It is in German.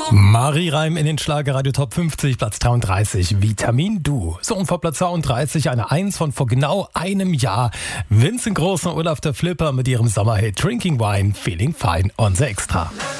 Marie Reim in den Schlagerradio Top 50, Platz 33, Vitamin Du. So, und vor Platz 32 eine 1 von vor genau einem Jahr. Vincent Groß und Olaf der Flipper mit ihrem Sommerhit Drinking Wine, Feeling Fine, unser Extra.